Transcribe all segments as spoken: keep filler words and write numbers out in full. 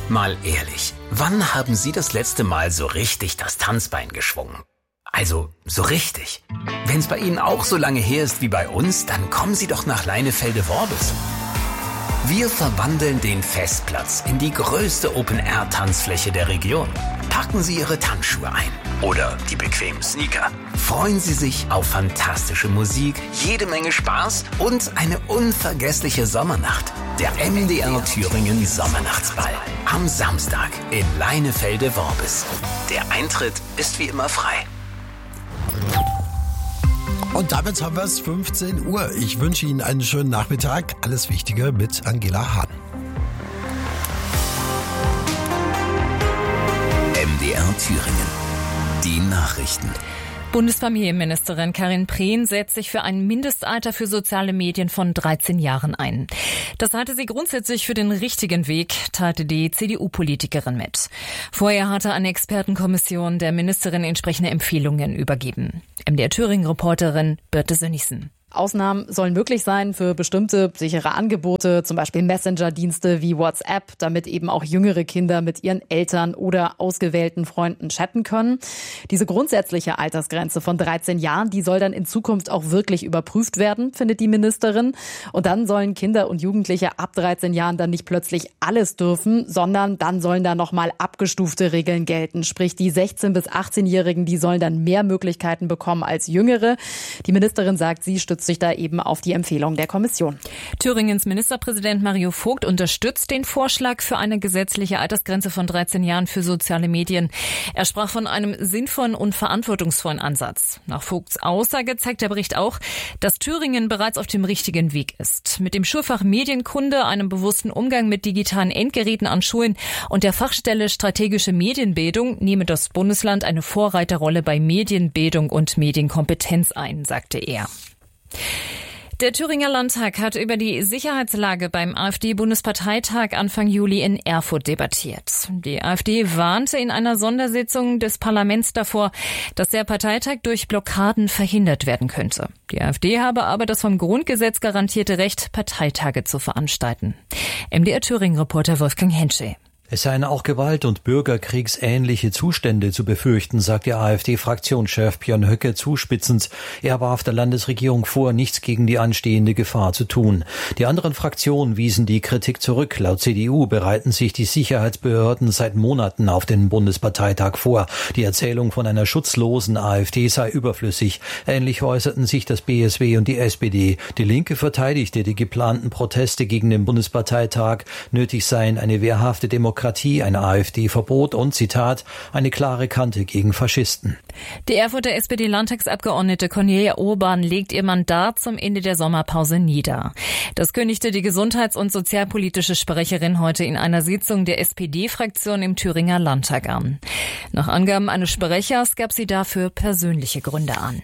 Mal ehrlich, wann haben Sie das letzte Mal so richtig das Tanzbein geschwungen? Also, so richtig. Wenn es bei Ihnen auch so lange her ist wie bei uns, dann kommen Sie doch nach Leinefelde-Worbis. Wir verwandeln den Festplatz in die größte Open-Air-Tanzfläche der Region. Packen Sie Ihre Tanzschuhe ein oder die bequemen Sneaker. Freuen Sie sich auf fantastische Musik, jede Menge Spaß und eine unvergessliche Sommernacht. Der M D R Thüringen Sommernachtsball am Samstag in Leinefelde-Worbis. Der Eintritt ist wie immer frei. Und damit haben wir es fünfzehn Uhr. Ich wünsche Ihnen einen schönen Nachmittag. Alles Wichtige mit Angela Hahn. M D R Thüringen. Die Nachrichten. Bundesfamilienministerin Karin Prehn setzt sich für ein Mindestalter für soziale Medien von dreizehn Jahren ein. Das halte sie grundsätzlich für den richtigen Weg, teilte die C D U-Politikerin mit. Vorher hatte eine Expertenkommission der Ministerin entsprechende Empfehlungen übergeben. M D R Thüringen-Reporterin Birte Sönnigsen. Ausnahmen sollen möglich sein für bestimmte sichere Angebote, zum Beispiel Messenger-Dienste wie WhatsApp, damit eben auch jüngere Kinder mit ihren Eltern oder ausgewählten Freunden chatten können. Diese grundsätzliche Altersgrenze von dreizehn Jahren, die soll dann in Zukunft auch wirklich überprüft werden, findet die Ministerin. Und dann sollen Kinder und Jugendliche ab dreizehn Jahren dann nicht plötzlich alles dürfen, sondern dann sollen da nochmal abgestufte Regeln gelten. Sprich, die sechzehn- bis achtzehnjährigen, die sollen dann mehr Möglichkeiten bekommen als Jüngere. Die Ministerin sagt, sie stützt sich da eben auf die Empfehlung der Kommission. Thüringens Ministerpräsident Mario Vogt unterstützt den Vorschlag für eine gesetzliche Altersgrenze von dreizehn Jahren für soziale Medien. Er sprach von einem sinnvollen und verantwortungsvollen Ansatz. Nach Vogts Aussage zeigt der Bericht auch, dass Thüringen bereits auf dem richtigen Weg ist. Mit dem Schulfach Medienkunde, einem bewussten Umgang mit digitalen Endgeräten an Schulen und der Fachstelle Strategische Medienbildung nehme das Bundesland eine Vorreiterrolle bei Medienbildung und Medienkompetenz ein, sagte er. Der Thüringer Landtag hat über die Sicherheitslage beim AfD-Bundesparteitag Anfang Juli in Erfurt debattiert. Die AfD warnte in einer Sondersitzung des Parlaments davor, dass der Parteitag durch Blockaden verhindert werden könnte. Die AfD habe aber das vom Grundgesetz garantierte Recht, Parteitage zu veranstalten. M D R Thüringen-Reporter Wolfgang Henschel. Es seien auch Gewalt- und bürgerkriegsähnliche Zustände zu befürchten, sagt der AfD-Fraktionschef Björn Höcke zuspitzend. Er warf der Landesregierung vor, nichts gegen die anstehende Gefahr zu tun. Die anderen Fraktionen wiesen die Kritik zurück. Laut C D U bereiten sich die Sicherheitsbehörden seit Monaten auf den Bundesparteitag vor. Die Erzählung von einer schutzlosen AfD sei überflüssig. Ähnlich äußerten sich das B S W und die S P D. Die Linke verteidigte die geplanten Proteste gegen den Bundesparteitag. Nötig seien eine wehrhafte Demokratie, ein AfD-Verbot und, Zitat, eine klare Kante gegen Faschisten. Die Erfurter S P D-Landtagsabgeordnete Cornelia Urban legt ihr Mandat zum Ende der Sommerpause nieder. Das kündigte die gesundheits- und sozialpolitische Sprecherin heute in einer Sitzung der S P D-Fraktion im Thüringer Landtag an. Nach Angaben eines Sprechers gab sie dafür persönliche Gründe an.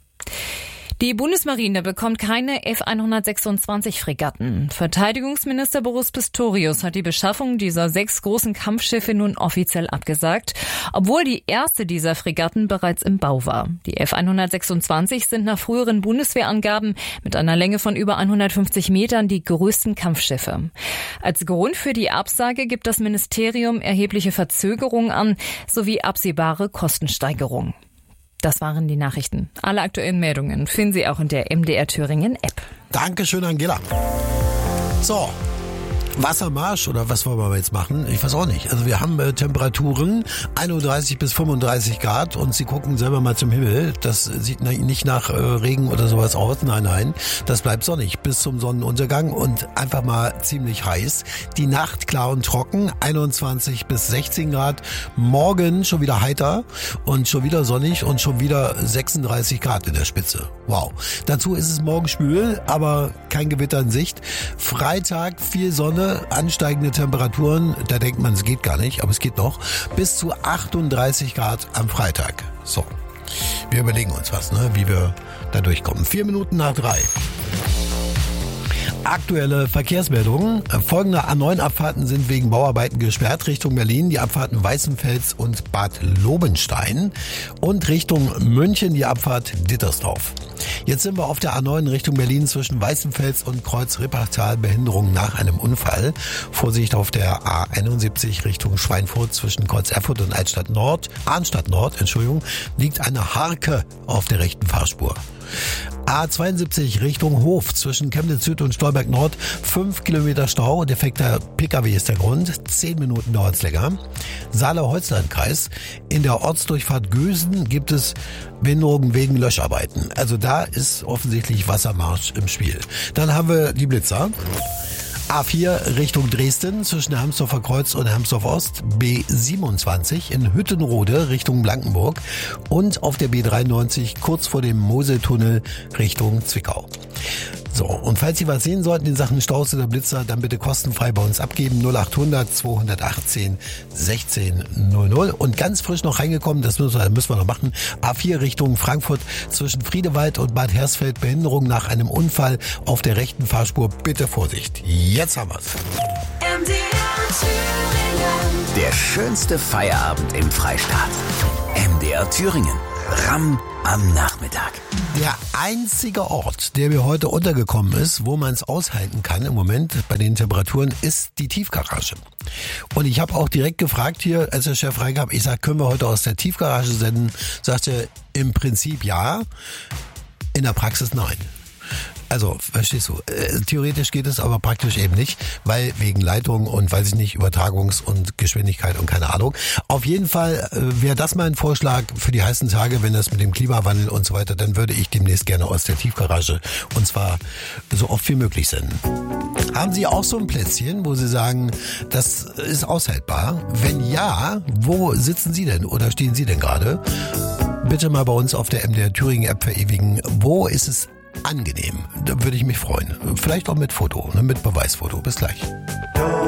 Die Bundesmarine bekommt keine F hundertsechsundzwanzig Fregatten. Verteidigungsminister Boris Pistorius hat die Beschaffung dieser sechs großen Kampfschiffe nun offiziell abgesagt, obwohl die erste dieser Fregatten bereits im Bau war. Die F hundertsechsundzwanzig sind nach früheren Bundeswehrangaben mit einer Länge von über hundertfünfzig Metern die größten Kampfschiffe. Als Grund für die Absage gibt das Ministerium erhebliche Verzögerungen an sowie absehbare Kostensteigerungen. Das waren die Nachrichten. Alle aktuellen Meldungen finden Sie auch in der M D R Thüringen App. Dankeschön, Angela. So. Wassermarsch oder was wollen wir jetzt machen? Ich weiß auch nicht. Also wir haben äh, Temperaturen einunddreißig bis fünfunddreißig Grad und Sie gucken selber mal zum Himmel. Das sieht na, nicht nach äh, Regen oder sowas aus. Nein, nein. Das bleibt sonnig bis zum Sonnenuntergang und einfach mal ziemlich heiß. Die Nacht klar und trocken, einundzwanzig bis sechzehn Grad. Morgen schon wieder heiter und schon wieder sonnig und schon wieder sechsunddreißig Grad in der Spitze. Wow. Dazu ist es morgen schwül, aber kein Gewitter in Sicht. Freitag viel Sonne, ansteigende Temperaturen, da denkt man, es geht gar nicht, aber es geht noch, bis zu achtunddreißig Grad am Freitag. So, wir überlegen uns was, ne, wie wir da durchkommen. Vier Minuten nach drei. Aktuelle Verkehrsmeldungen. Folgende A neun Abfahrten sind wegen Bauarbeiten gesperrt. Richtung Berlin die Abfahrten Weißenfels und Bad Lobenstein. Und Richtung München die Abfahrt Dittersdorf. Jetzt sind wir auf der A neun Richtung Berlin zwischen Weißenfels und Kreuz-Rippertal. Behinderung nach einem Unfall. Vorsicht auf der A einundsiebzig Richtung Schweinfurt zwischen Kreuz Erfurt und Altstadt Nord. Arnstadt Nord, Entschuldigung, liegt eine Harke auf der rechten Fahrspur. A zweiundsiebzig Richtung Hof zwischen Chemnitz Süd und Stolberg Nord. Fünf Kilometer Stau. Defekter P K W ist der Grund. Zehn Minuten dauert's länger. Saale-Holstein-Kreis. In der Ortsdurchfahrt Gösen gibt es Behinderungen wegen Löscharbeiten. Also da ist offensichtlich Wassermarsch im Spiel. Dann haben wir die Blitzer. A vier Richtung Dresden zwischen Hermsdorfer Kreuz und Hermsdorf Ost, B siebenundzwanzig in Hüttenrode Richtung Blankenburg und auf der B dreiundneunzig kurz vor dem Moseltunnel Richtung Zwickau. So, und falls Sie was sehen sollten in Sachen Staus oder Blitzer, dann bitte kostenfrei bei uns abgeben. null achthundert zweihundertachtzehn sechzehn null null. Und ganz frisch noch reingekommen, das müssen wir, müssen wir noch machen, A vier Richtung Frankfurt zwischen Friedewald und Bad Hersfeld. Behinderung nach einem Unfall auf der rechten Fahrspur. Bitte Vorsicht. Jetzt haben wir's. Der schönste Feierabend im Freistaat. M D R Thüringen. Ramm am Nachmittag. Der einzige Ort, der mir heute untergekommen ist, wo man es aushalten kann im Moment bei den Temperaturen, ist die Tiefgarage. Und ich habe auch direkt gefragt hier, als der Chef reingab, ich sag, können wir heute aus der Tiefgarage senden? Sagte im Prinzip ja, in der Praxis nein. Also, verstehst du, äh, theoretisch geht es, aber praktisch eben nicht, weil wegen Leitung und weiß ich nicht, Übertragungs- und Geschwindigkeit und keine Ahnung. Auf jeden Fall äh, wäre das mein Vorschlag für die heißen Tage, wenn das mit dem Klimawandel und so weiter, dann würde ich demnächst gerne aus der Tiefgarage und zwar so oft wie möglich senden. Haben Sie auch so ein Plätzchen, wo Sie sagen, das ist aushaltbar? Wenn ja, wo sitzen Sie denn oder stehen Sie denn gerade? Bitte mal bei uns auf der M D R Thüringen App verewigen. Wo ist es angenehm? Da würde ich mich freuen. Vielleicht auch mit Foto, mit Beweisfoto. Bis gleich.